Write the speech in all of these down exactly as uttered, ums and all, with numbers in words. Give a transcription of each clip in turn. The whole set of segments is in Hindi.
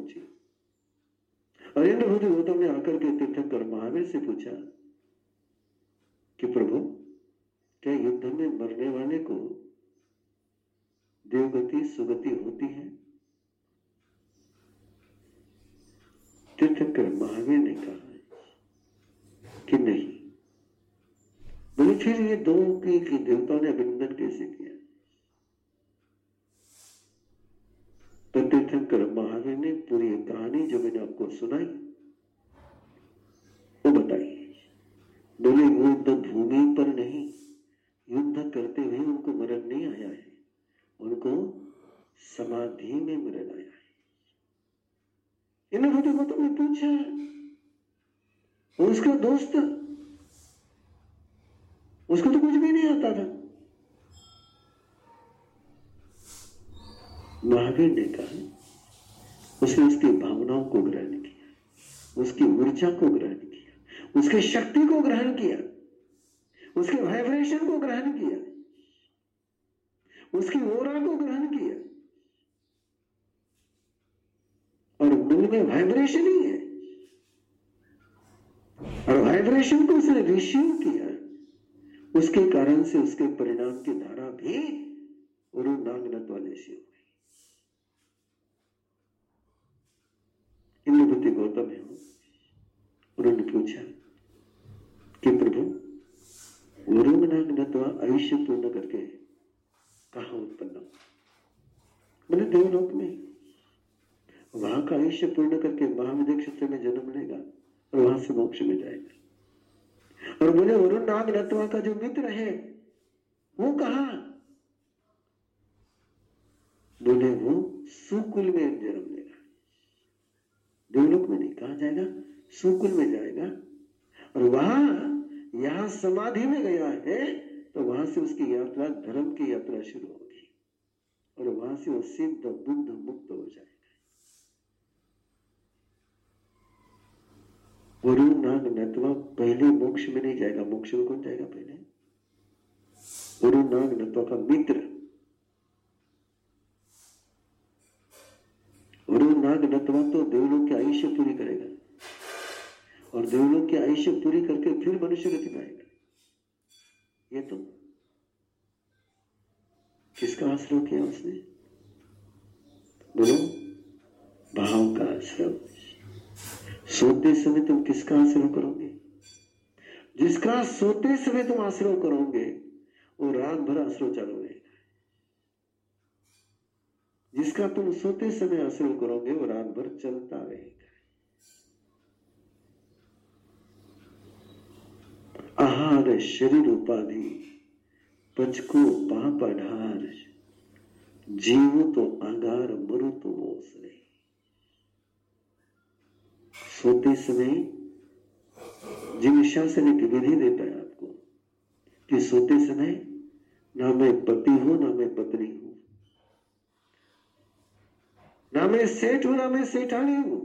पहुंची। और इंद्रभूति गौतम ने आकर के तीर्थंकर महावीर से पूछा कि प्रभु, क्या युद्ध में मरने वाले को देवगति सुगति होती है? तीर्थंकर महावीर ने कहा कि नहीं। बोले फिर ये दो की, की देवताओं ने अभिनंदन कैसे किया? तो तीर्थंकर महावीर ने पूरी कहानी जो मैंने आपको सुनाई वो बताई। बोले वो युद्ध भूमि पर नहीं, युद्ध करते हुए उनको मरण नहीं आया है, उनको समाधि में मरण आया है। इन्होंने गौतम ने पूछा, उसका दोस्त, उसको तो कुछ भी नहीं आता था। महावीर ने कहा, उसने उसकी भावनाओं को ग्रहण किया, उसकी ऊर्जा को ग्रहण किया, उसकी शक्ति को ग्रहण किया, उसके वाइब्रेशन को ग्रहण किया, उसकी ओरा को ग्रहण किया। और मन में वाइब्रेशन ही है, और वाइब्रेशन को उसने रिसीव किया। उसके कारण से उसके परिणाम की धारा भी उरु नागनत वाले से हो गई। इंद्रभूति गौतम है, उन्होंने पूछा कि प्रभु, उरु नागनत्वा आयुष्य पूर्ण करके कहां उत्पन्न हो? बोले देवलोक में। वहां का आयुष्य पूर्ण करके महाविद्य क्षेत्र में जन्म लेगा और वहां से मोक्ष में जाएगा। और बोले वरुण नाग नत्वा का जो मित्र है वो कहां? बोले वो सुकुल में जन्म लेगा, देवलोक में नहीं। कहां जाएगा? सुकुल में जाएगा। और वहां यहां समाधि में गया है तो वहां से उसकी यात्रा, धर्म की यात्रा शुरू होगी और वहां से वो सिद्ध बुद्ध मुक्त हो जाएगा। वरुण नाग नत्वा पहले मोक्ष में नहीं जाएगा। मोक्ष में कौन जाएगा पहले? वरुण नाग नत्वा का मित्र। वरुण नाग नत्वा तो देवलोक की आयुष्य पूरी करेगा और देवलोक की आयुष्य पूरी करके फिर मनुष्य गति में आएगा। ये तो किसका आश्रय किया उसने? बोलो, भाव का आश्रय। सोते समय तुम किसका आश्रय करोगे? जिसका सोते समय तुम आश्रय करोगे वो रात भर आश्रय चालू रहेगा। जिसका तुम सोते समय आश्रय करोगे वो रात भर चलता रहेगा। आहार शरीर उपाधि पचको पाप अढ़ार, जीवो तो आगार मरु तो मोस नहीं। सोते समय जिन शासन की विधि देता है आपको कि सोते समय ना मैं पति हूं ना मैं पत्नी हूं, ना मैं सेठ हूं ना मैं सेठानी हूं।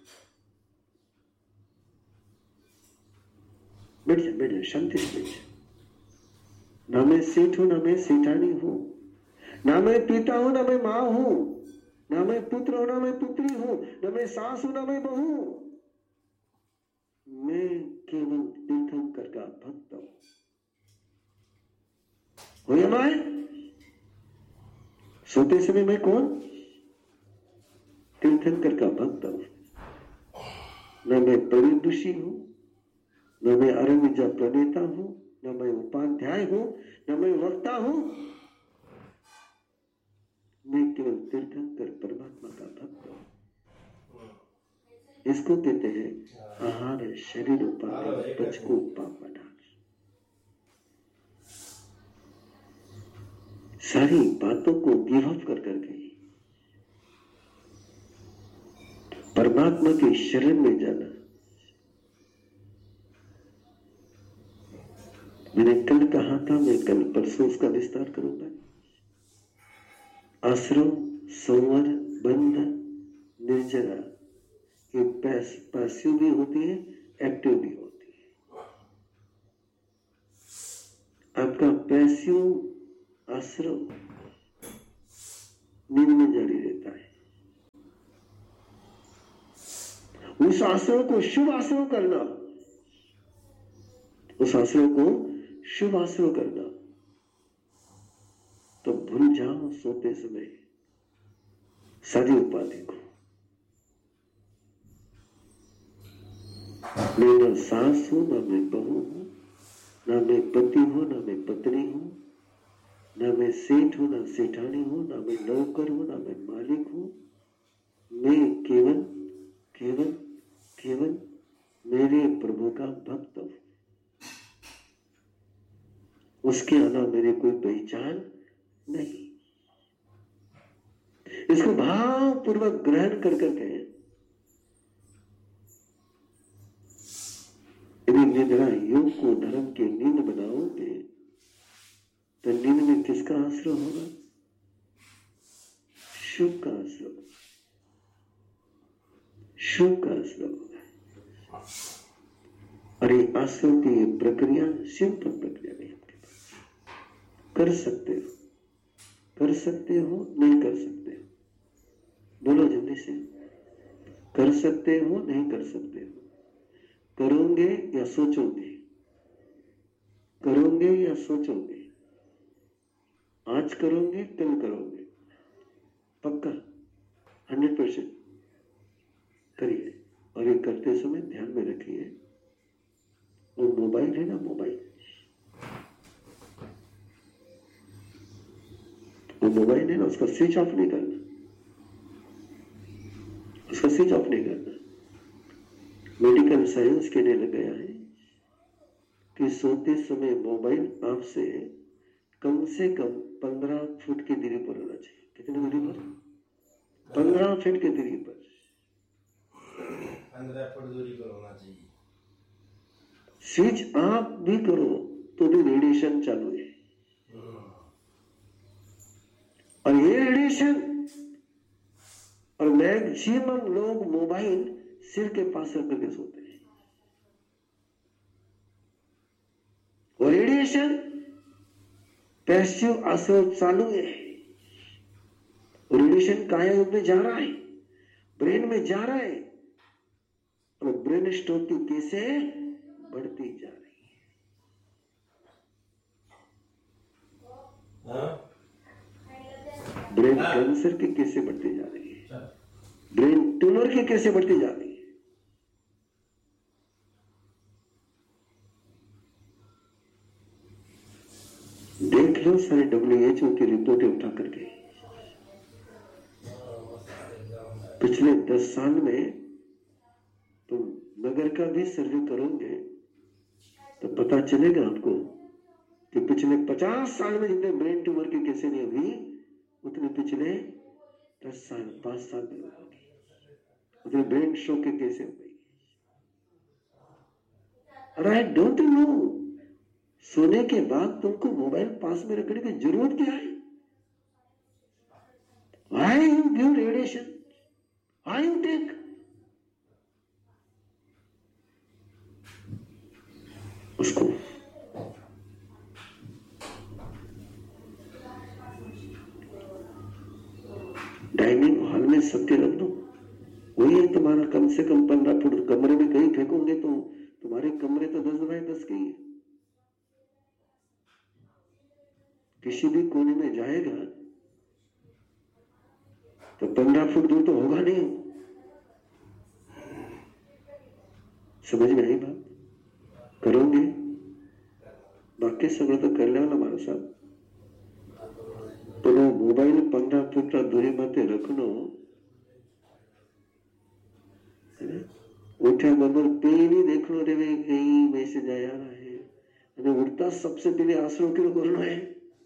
बैठ जा, बैठ जा, शांति से बैठ जा। ना मैं सेठ हूं ना मैं सेठानी हूं, ना मैं पिता हूं ना मैं मां हूं, ना मैं पुत्र हूं ना मैं पुत्री हूं, ना मैं सास हूं ना मैं बहू हूं। मैं केवल तीर्थंकर का भक्त हूं। हो या मैं? सोते समय मैं कौन? तीर्थंकर का भक्त हूं। न मैं परिदुषी हूं, न मैं अरविजा प्रणेता हूं, न मैं उपाध्याय हूं, न मैं वक्ता हूं। मैं केवल तीर्थंकर परमात्मा का भक्त हूं। इसको कहते हैं आहार शरीर उपाधि पचको पाप अढ़ार। सारी बातों को गिव अप कर करके परमात्मा के शरण में जाना। मैंने कल कहा था, मैं कल परसों उसका विस्तार करूंगा। आश्रम, संवर, बंध, निर्जरा, ये पैस पैसिव भी होती है, एक्टिव भी होती है। आपका पैसिव आश्रम नींद में जारी रहता है उस आश्रम को शुभ आश्रम करना, उस आश्रम को शुभ आश्रम करना। तो भूल जाओ सोते समय सारी उपाधि को। मैं ना सास हूं, ना मैं बहू हूं, ना मैं पति हूं, ना मैं पत्नी हूं, ना मैं सेठ हूं, ना सेठानी हूं, ना मैं नौकर हूं, ना मैं मालिक हूं। मैं केवल केवल केवल मेरे प्रभु का भक्त हूं। उसके अलावा मेरी कोई पहचान नहीं। इसको भावपूर्वक ग्रहण कर करके यदि निद्रा योग को धर्म की नींद बनाओगे तो नींद में किसका आश्रय होगा? शुभ का आश्रय, शुभ का आश्रय होगा। और ये आश्रय की ये प्रक्रिया सिंपल प्रक्रिया नहीं आपके पास। कर सकते हो, कर सकते हो, नहीं कर सकते हो, बोलो जल्दी से। कर सकते हो, नहीं कर सकते हो, करोगे या सोचोगे, करोगे या सोचोगे, आज करोगे कल करोगे, पक्का हंड्रेड परसेंट करिए। और ये करते समय ध्यान में रखिए, वो मोबाइल है ना, मोबाइल, वो मोबाइल है ना, उसका स्विच ऑफ नहीं करना, उसका स्विच ऑफ नहीं करना। मेडिकल साइंस कहने लग गया है कि सोते समय मोबाइल आपसे कम से कम पंद्रह फुट की दूरी पर होना चाहिए। कितनी दूरी पर? पंद्रह फीट की दूरी पर, पंद्रह फुट दूरी पर होना चाहिए। स्विच ऑफ भी करो तो भी रेडिएशन चालू है। और ये रेडिएशन, और मैक्सिमम लोग मोबाइल सिर के पास रख करके सोते हैं। और रेडिएशन पैसिव असर चालू है। रेडिएशन काया में जा रहा है, ब्रेन में जा रहा है, और ब्रेन स्ट्रोक की केसें बढ़ती जा रही है। ब्रेन कैंसर की केसें बढ़ती जा रही है, ब्रेन ट्यूमर की केसें बढ़ती जा रही है। देख लो सारे डब्ल्यू एच ओ की रिपोर्टें उठा करके, पिछले दस साल में तुम नगर का भी सर्वे करोगे तो पता चलेगा आपको कि पिछले पचास साल में जितने ब्रेन ट्यूमर की केसें नहीं हुई, उतने पिछले दस साल पांच साल में होगी, उतने ब्रेन स्ट्रोक की केसें हो गई। राइट, डोंट यू नो, सोने के बाद तुमको मोबाइल पास में रखने की जरूरत क्या है? Why you give radiation? Why you take? उसको डाइनिंग हॉल में सबके रख दो, वही है तुम्हारा कम से कम पंद्रह फुट। कमरे में कहीं फेंकोगे तो तुम्हारे कमरे तो दस बाय दस के ही है। किसी भी कोने में जाएगा तो पंद्रह फुट दूर तो होगा नहीं। समझ में आई बात? करोगे बाकी सगळं तो कर लेवाला माणसा, पण मोबाइल पंद्रह फुट दूरी मते रखनो, उठ्या बरोबर पेली देखणो रे कहीं मैसेज आया है, અને ઉડતા सबसे पहले आश्रम क्यों करना है?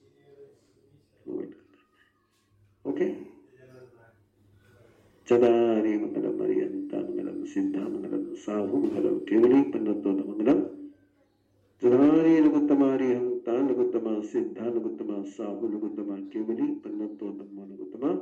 ओके, चदारी मंगलम अरियंता मंगलम सिद्धा मंगलम साहु मंगलम केवली पन्नतो मंगलम चदारी लघुत्तमारी हंता लघुत्तमा सिद्धा लघुत्तमा साहु लघुत्तमा केवली पन्नतो नमो लघुत्तमा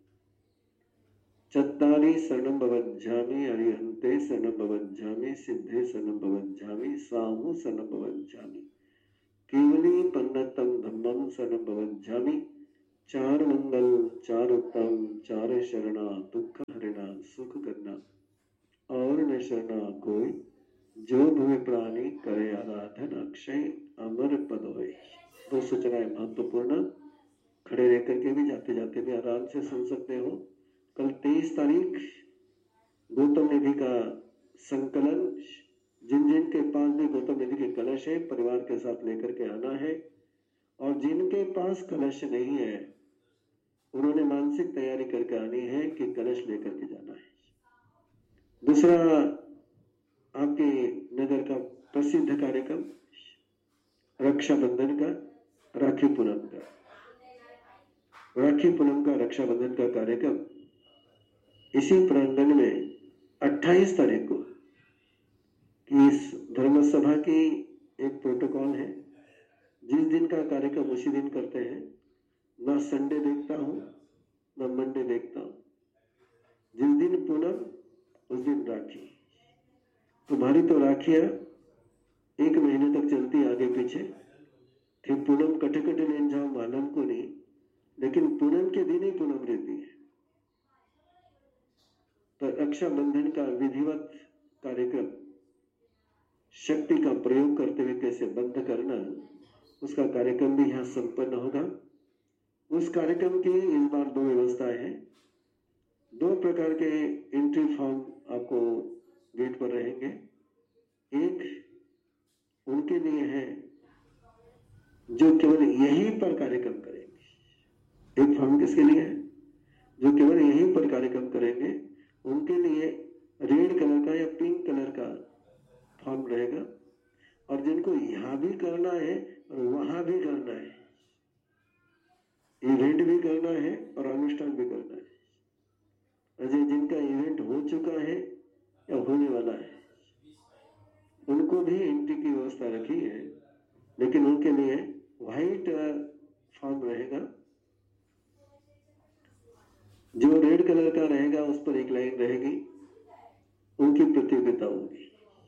चत्तारी शरणं भवज्जामि अरिहन्ते शरणं भवज्जामि सिद्धे शरणं भवज्जामि साहु शरणं भवज्जामि केवली पन्नतम धम्मं शरणं भवज्जामि। चार मंगल, चार उत्तम, चार शरणा, दुख हरणा, सुख करना और शरणा कोई, जो भूमि प्राणी करे आराधन अक्षय अमर पद होय। दो सूचनाएं महत्वपूर्ण, खड़े रह करके भी जाते जाते भी आराम से सुन सकते हो। कल तेईस तारीख गौतम निधि का संकलन, जिन जिन के पास भी गौतम निधि के कलश है परिवार के साथ लेकर के आना है, और जिनके पास कलश नहीं है उन्होंने मानसिक तैयारी करके आनी है कि कलश लेकर के जाना है। दूसरा, आपके नगर का प्रसिद्ध कार्यक्रम रक्षाबंधन का, राखी पूनम का, राखी पूनम का रक्षाबंधन का कार्यक्रम इसी प्रांगण में अट्ठाईस तारीख को, कि इस धर्म सभा की एक प्रोटोकॉल है, जिस दिन का कार्यक्रम उसी दिन करते हैं। ना संडे देखता हूं ना मंडे देखता हूं, जिस दिन पूनम उस दिन राखी। तुम्हारी तो राखियां एक महीने तक चलती आगे पीछे, फिर पूनम कटे कटे लेन जाओ मालूम को नहीं, लेकिन पूनम के दिन ही पूनम रहती है। तो रक्षाबंधन का विधिवत कार्यक्रम शक्ति का प्रयोग करते हुए कैसे बंद करना, उसका कार्यक्रम भी यहाँ संपन्न होगा। उस कार्यक्रम की इस बार दो व्यवस्थाएं हैं। दो प्रकार के एंट्री फॉर्म आपको गेट पर रहेंगे। एक उनके लिए है जो केवल यहीं पर कार्यक्रम करेंगे। एक फॉर्म किसके लिए है? जो केवल यहीं पर कार्यक्रम करेंगे उनके लिए रेड कलर का या पिंक कलर का फॉर्म रहेगा। और जिनको यहां भी करना है और वहां भी करना है, इवेंट भी करना है और अनुष्ठान भी करना है, अजय जिनका इवेंट हो चुका है या होने वाला है उनको भी एंट्री की व्यवस्था रखी है, लेकिन उनके लिए व्हाइट फॉर्म रहेगा। जो रेड कलर का रहेगा उस पर एक लाइन रहेगी, उनकी प्रतियोगिता होगी,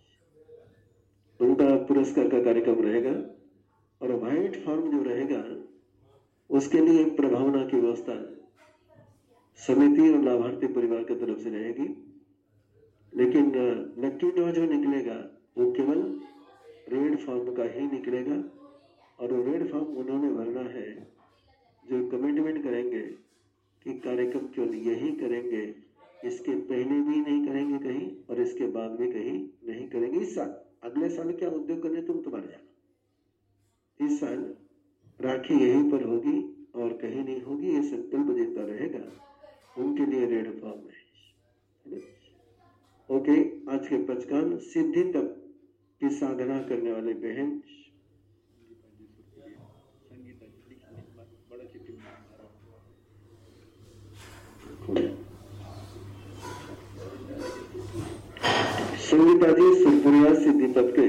उनका पुरस्कार का कार्यक्रम रहेगा। और व्हाइट फॉर्म जो रहेगा उसके लिए एक प्रभावना की व्यवस्था समिति और लाभार्थी परिवार की तरफ से रहेगी। लेकिन लकी ड्रॉ जो निकलेगा वो केवल रेड फॉर्म का ही निकलेगा। और वो रेड फॉर्म उन्होंने भरना है जो कमिटमेंट करेंगे कि कार्यक्रम केवल यही करेंगे, इसके पहले भी नहीं करेंगे कहीं और इसके बाद भी कहीं नहीं करेंगे। इस साल, अगले साल क्या उद्योग करने तुम तुम्हारे जाना, इस साल राखी यहीं पर होगी और कहीं नहीं होगी, ये संकल्प देता रहेगा। उनके लिए रेड फॉर्म है। ओके, आज के पचकान सिद्धि तक की साधना करने वाले बहन संगीता जी सुरपुरिया सिद्धि तप के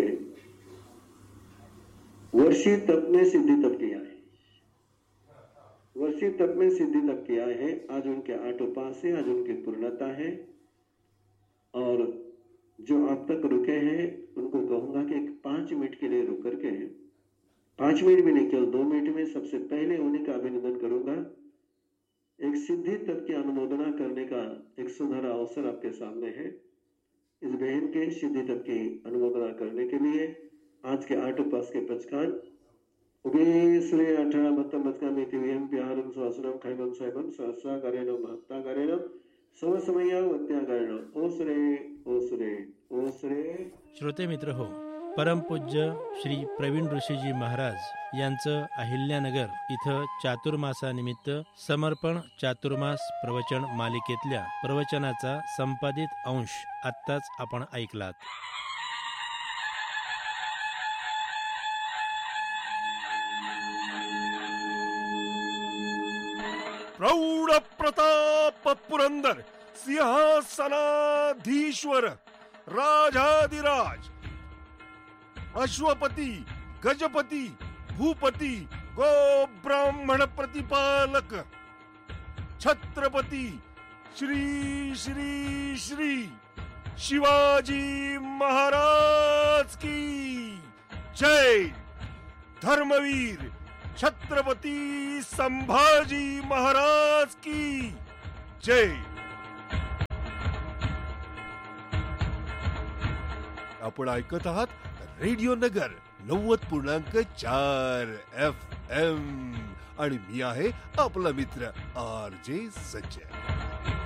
वर्षी तप में सिद्धि तप किया है। वर्षी तप में सिद्धि तप किया है। आज उनके आठ उपास है, आज उनकी पूर्णता है। और जो आप तक रुके हैं उनको कहूंगा कि एक पांच मिनट के लिए रुक करके, पांच मिनट भी नहीं केवल दो मिनट में सबसे पहले उन्हीं का अभिनंदन करूंगा। एक सिद्धि तप की अनुमोदना करने का एक सुनहरा अवसर आपके सामने है। इस बहन के सिद्धि तप की अनुमोदना करने के लिए आज के आठ उपास के पचकान उगे श्री अठारह बत्तम बचका में तिवियम प्यारम स्वासनम खैमम साहिबम सहस्रा करेणम महत्ता करेणम सव समया वत्या करेणम ओसरे ओसरे ओसरे। श्रोते मित्र हो, परमपूज्य श्री प्रवीण ऋषीजी महाराज यांचं अहिल्यानगर इथं चातुर्मासानिमित्त समर्पण चातुर्मास प्रवचन मालिकेतल्या प्रवचनाचा संपादित अंश आत्ताच आपण ऐकलात। प्रौढ प्रताप पुरंदर सिंहासनाधीश्वर राजाधिराज अश्वपती गजपती भूपती गो ब्राह्मण प्रतिपालक छत्रपती श्री श्री श्री शिवाजी महाराज की जय। धर्मवीर छत्रपती संभाजी महाराज की जय। आपण ऐकत आहात रेडिओ नगर नव्वद पूर्णांक चार एफ एम आणि मी आहे आपला मित्र आर जे सज्जन.